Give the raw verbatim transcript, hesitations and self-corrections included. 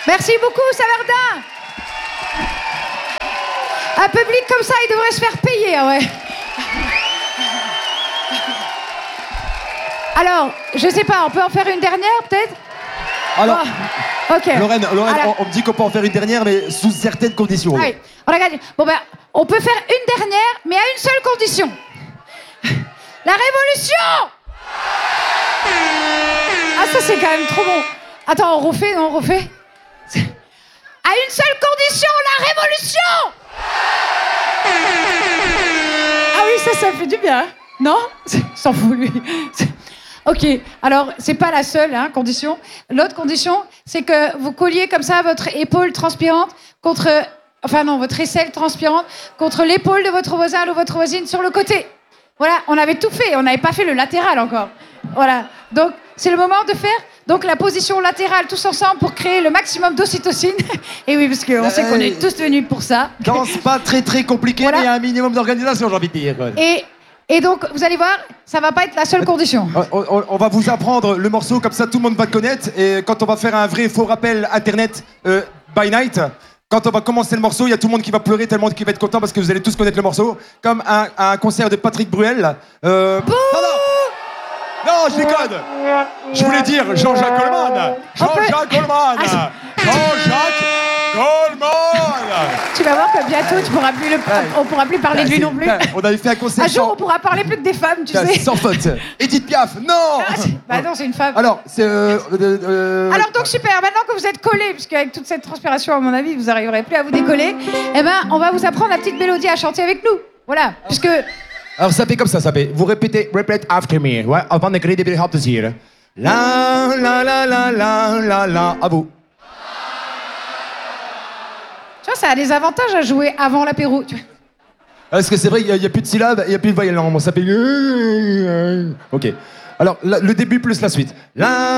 Merci beaucoup, Savardin. Un public comme ça, il devrait se faire payer, ouais. Alors, je sais pas, on peut en faire une dernière, peut-être? Alors, oh, ok. Lorraine, Lorraine Alors, on, on me dit qu'on peut en faire une dernière, mais sous certaines conditions. oui, on a gagné. Bon ben, on peut faire une dernière, mais à une seule condition. La révolution! Ah, ça, c'est quand même trop bon. Attends, on refait, non, on refait? À une seule condition, la révolution! Ah oui, ça, ça fait du bien. Non? S'en fout, lui. Ok, alors, c'est pas la seule hein, condition. L'autre condition, c'est que vous colliez comme ça votre épaule transpirante contre... Enfin non, votre aisselle transpirante contre l'épaule de votre voisin ou de votre voisine sur le côté. Voilà, on avait tout fait, on n'avait pas fait le latéral encore. Voilà, donc c'est le moment de faire donc la position latérale tous ensemble pour créer le maximum d'ocytocine. Et oui, parce qu'on sait qu'on est tous venus pour ça. Non, c'est pas très très compliqué, Voilà. mais il y a un minimum d'organisation, j'ai envie de dire. Et, et donc, vous allez voir, ça va pas être la seule condition. On, on- on va vous apprendre le morceau, comme ça tout le monde va le connaître. Et quand on va faire un vrai faux rappel internet euh, by night, quand on va commencer le morceau, il y a tout le monde qui va pleurer, tellement qui va être content parce que vous allez tous connaître le morceau. Comme un, un concert de Patrick Bruel. Euh... Non, non Non, je déconne. Je voulais dire Jean-Jacques Goldman. Jean-Jacques Goldman. Jean-Jacques Goldman. Tu vas voir que bientôt, tu pourras plus le... on pourra plus parler de lui non plus. On avait fait un concert Un jour, sans- on pourra parler plus que des femmes, tu sais. sans faute. Edith Piaf, non. Bah non, c'est une femme. Alors, c'est... euh, euh, euh, Alors donc super, maintenant que vous êtes collés, puisque avec toute cette transpiration, à mon avis, vous n'arriverez plus à vous décoller, eh ben, on va vous apprendre la petite mélodie à chanter avec nous. Voilà, puisque... Alors ça fait comme ça, ça fait. Vous répétez, repeat after me, ouais, avant de créer des belles harpes de La la la la la la la. À vous. Tu vois, ça a des avantages à jouer avant l'apéro. tu vois. Parce que c'est vrai, il n'y a, a plus de syllabes, il n'y a plus de voyelles. Ça fait. Ok. Alors, la- le début plus la suite. La